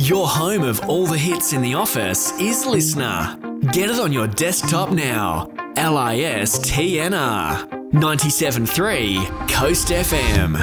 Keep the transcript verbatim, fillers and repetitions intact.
Your home of all the hits in the office is Listener. Get it on your desktop now. L I S T N R. ninety-seven point three Coast F M.